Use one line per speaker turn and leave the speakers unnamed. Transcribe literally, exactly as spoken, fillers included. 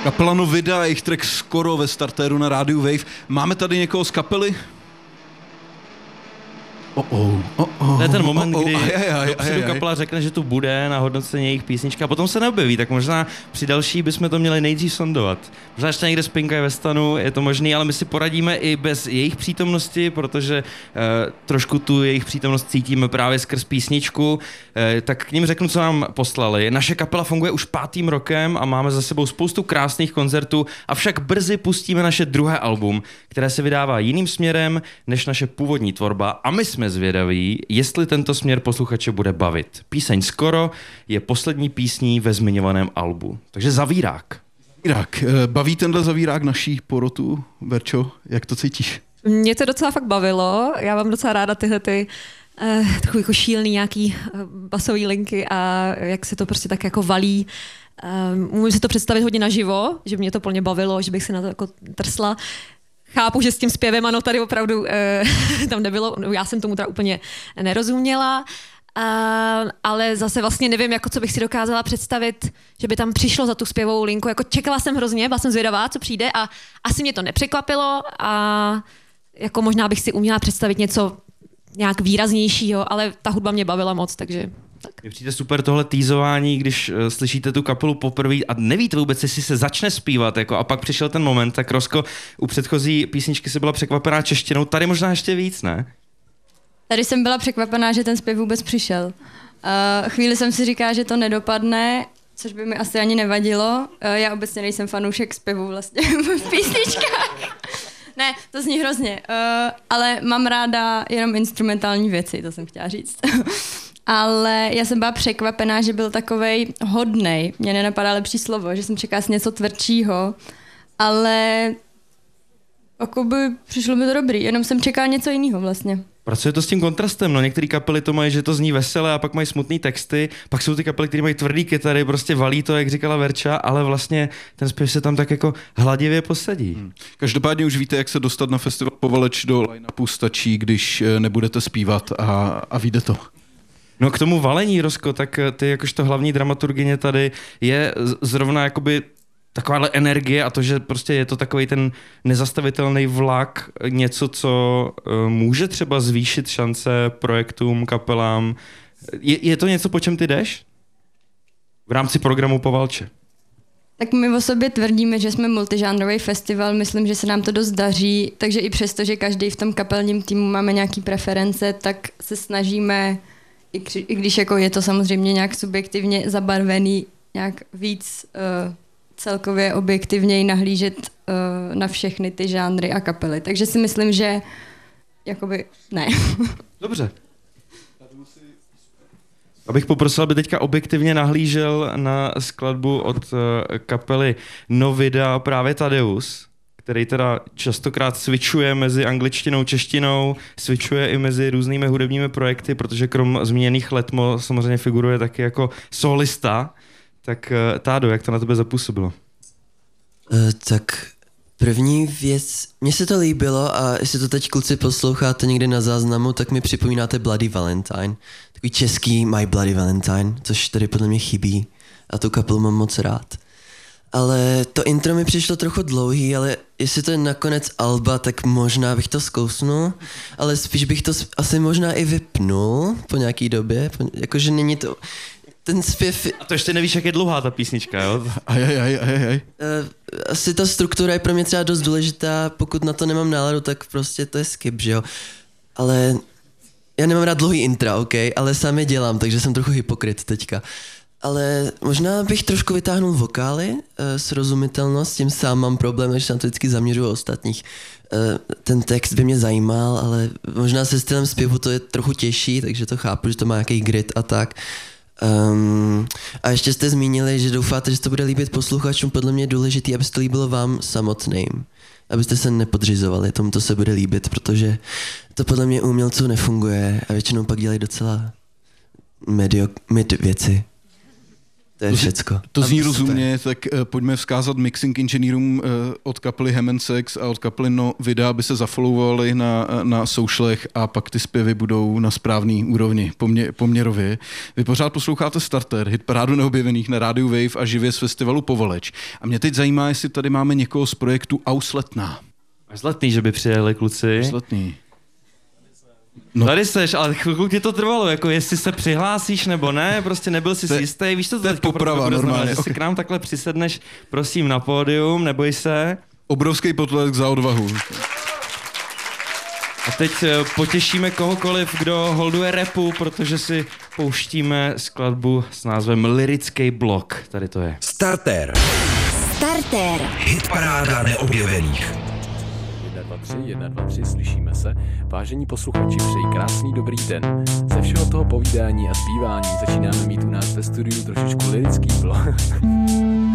Kapela Novida a jejich track Skoro ve startéru na rádiu Wave. Máme tady někoho z kapely? Oh, oh, oh, oh,
to je ten moment,
oh, oh,
kdy
aj, aj, aj,
dopředu
aj, aj.
kapela řekne, že tu bude na hodnocení jejich písnička a potom se neobjeví, tak možná při další bychom to měli nejdřív sondovat. Možná ještě někde spinkají ve stanu, je to možný, ale my si poradíme i bez jejich přítomnosti, protože eh, trošku tu jejich přítomnost cítíme právě skrz písničku. Eh, tak k ním řeknu, co nám poslali. Naše kapela funguje už pátým rokem a máme za sebou spoustu krásných koncertů, avšak brzy pustíme naše druhé album, které se vydává jiným směrem než naše původní tvorba a my jsme zvědaví, jestli tento směr posluchače bude bavit. Píseň Skoro je poslední písní ve zmiňovaném albu. Takže Zavírák.
Zavírák. Baví tenhle zavírák naší porotu? Verčo, jak to cítíš?
Mě to docela fakt bavilo. Já mám docela ráda tyhle ty uh, takový jako šílený nějaký uh, basový linky a jak se to prostě tak jako valí. Um, můžu si to představit hodně naživo, že mě to plně bavilo, že bych se na to jako trsla. Chápu, že s tím zpěvem, ano, tady opravdu uh, tam nebylo, no, já jsem tomu teda úplně nerozuměla, uh, ale zase vlastně nevím, jako co bych si dokázala představit, že by tam přišlo za tu zpěvou linku, jako čekala jsem hrozně, byla jsem zvědavá, co přijde a asi mě to nepřekvapilo a jako možná bych si uměla představit něco nějak výraznějšího, ale ta hudba mě bavila moc, takže...
Mně přijde super tohle týzování, když uh, slyšíte tu kapelu poprvé a nevíte vůbec, jestli se začne zpívat, jako, a pak přišel ten moment, tak Rosko, u předchozí písničky se byla překvapená češtinou, tady možná ještě víc, ne?
Tady jsem byla překvapená, že ten zpěv vůbec přišel. Uh, chvíli jsem si říkala, že to nedopadne, což by mi asi ani nevadilo. Uh, já obecně nejsem fanoušek zpěvu vlastně v písničkách. Ne, to zní hrozně, uh, ale mám ráda jenom instrumentální věci, to jsem chtěla říct. Ale já jsem byla překvapená, že byl takovej hodnej. Mně nenapadá lepší slovo, že jsem čekala si něco tvrdšího, ale jakoby přišlo mi to dobrý, jenom jsem čekala něco jiného vlastně.
Pracuje to s tím kontrastem, no některé kapely to mají, že to zní veselé a pak mají smutný texty, pak jsou ty kapely, které mají tvrdý kytary, prostě valí to, jak říkala Verča, ale vlastně ten zpěv se tam tak jako hladivě posadí. Hmm.
Každopádně už víte, jak se dostat na festival Povaleč do line-upu, stačí, když nebudete zpívat a, a vyjde to.
No k tomu valení, Rosko, tak ty jakožto hlavní dramaturgyně tady je zrovna jakoby takováhle energie a to, že prostě je to takový ten nezastavitelný vlak, něco, co uh, může třeba zvýšit šance projektům, kapelám. Je, je to něco, po čem ty jdeš? V rámci programu Povalče.
Tak my o sobě tvrdíme, že jsme multižánrový festival, myslím, že se nám to dost daří, takže i přesto, že každý v tom kapelním týmu máme nějaký preference, tak se snažíme, i, kři, i když jako je to samozřejmě nějak subjektivně zabarvený, nějak víc uh, celkově objektivněji nahlížet uh, na všechny ty žánry a kapely. Takže si myslím, že jakoby ne.
Dobře. Abych poprosil, aby teďka objektivně nahlížel na skladbu od uh, kapely Novida právě Tadeus, který teda častokrát switchuje mezi angličtinou, češtinou, switchuje i mezi různými hudebními projekty, protože krom zmíněných Letmo samozřejmě figuruje taky jako solista. Tak uh, Tádo, jak to na tebe zapůsobilo?
Uh, tak první věc, mně se to líbilo a jestli to teď kluci posloucháte někde na záznamu, tak mi připomínáte Bloody Valentine. Takový český My Bloody Valentine, což tady podle mě chybí a tu kapelu mám moc rád. Ale to intro mi přišlo trochu dlouhý, ale jestli to je nakonec alba, tak možná bych to zkousnul, ale spíš bych to asi možná i vypnul po nějaký době, po, jakože není to... Ten zpěv...
A to ještě nevíš, jak je dlouhá ta písnička, jo?
Ajaj, ajaj, ajaj.
Uh, asi ta struktura je pro mě třeba dost důležitá, pokud na to nemám náladu, tak prostě to je skip, že jo? Ale já nemám rád dlouhý intra, ok? Ale sám je dělám, takže jsem trochu hypokrit teďka. Ale možná bych trošku vytáhnul vokály, uh, srozumitelnost, s tím sám mám problém, takže se na to vždycky zaměřuju ostatních. Uh, ten text by mě zajímal, ale možná se stylem zpěvu to je trochu těžší, takže to chápu, že to má nějaký grit a tak. Um, a ještě jste zmínili, že doufáte, že to bude líbit posluchačům. Podle mě je důležité, aby to líbilo vám samotným. Abyste se nepodřizovali, tomu to se bude líbit, protože to podle mě u umělců nefunguje a většinou pak dělají docela medio, mid věci. To je všecko.
To zní
A
rozumně, tak uh, pojďme vzkázat mixing inženýrům uh, od kapely Ham and Sex a od kapely No Vida, aby se zafollowovali na, na socialech a pak ty zpěvy budou na správný úrovni, pomě, poměrově. Vy pořád posloucháte Starter, hit parádu neobjevených na rádiu Wave a živě z festivalu Povaleč. A mě teď zajímá, jestli tady máme někoho z projektu Ausletná.
Až zletný, že by přijeli kluci.
Ausletný.
No. Tady seš, ale chvilku ti to trvalo, jako jestli se přihlásíš nebo ne, prostě nebyl jsi si jistý, víš, co to,
to je
teďka
poprava
bude znamená,
normálně,
že si
okay.
k nám takhle přisedneš, prosím, na pódium, neboj se.
Obrovský potlesk za odvahu.
A teď potěšíme kohokoliv, kdo holduje rapu, protože si pouštíme skladbu s názvem Lyrický blok. Tady to je.
Starter.
Starter.
Hitparáda neobjevených.
jedna, dva, tři, jedna, dva, tři, slyšíme se. Vážení posluchači, přeji krásný dobrý den. Ze všeho toho povídání a zpívání začínáme mít u nás ve studiu trošičku lyrický blok.